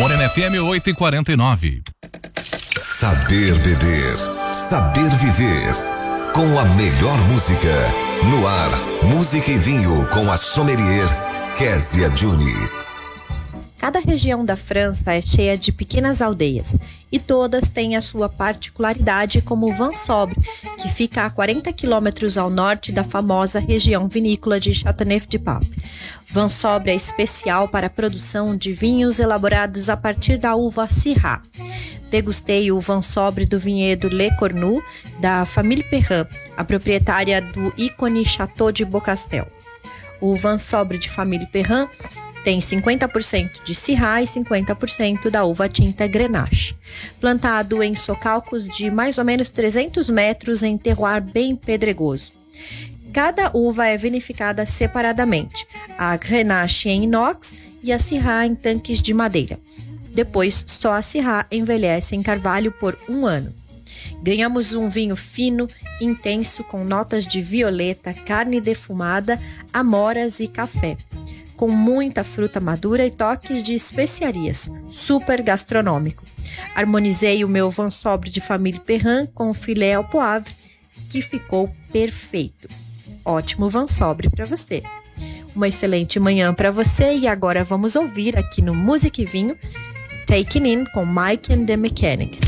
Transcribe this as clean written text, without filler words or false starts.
Morena FM 8h49. Saber beber, saber viver. Com a melhor música. No ar, música e vinho com a sommelier Kézia Juni. Cada região da França é cheia de pequenas aldeias e todas têm a sua particularidade, como Vansobre, que fica a 40 quilômetros ao norte da famosa região vinícola de Châteauneuf-du-Pape. Vansobre é especial para a produção de vinhos elaborados a partir da uva Syrah. Degustei o Vansobre do vinhedo Le Cornu, da família Perrin, a proprietária do ícone Château de Beaucastel. O Vansobre de família Perrin tem 50% de Syrah e 50% da uva tinta Grenache. Plantado em socalcos de mais ou menos 300 metros em terroir bem pedregoso. Cada uva é vinificada separadamente, a Grenache em inox e a Syrah em tanques de madeira. Depois, só a Syrah envelhece em carvalho por 1 ano. Ganhamos um vinho fino, intenso, com notas de violeta, carne defumada, amoras e café, com muita fruta madura e toques de especiarias, super gastronômico. Harmonizei o meu Vansobre de família Perrin com filé ao poivre, que ficou perfeito. Ótimo Vansobre para você. Uma excelente manhã para você e agora vamos ouvir aqui no Música e Vinho Taking In com Mike and the Mechanics.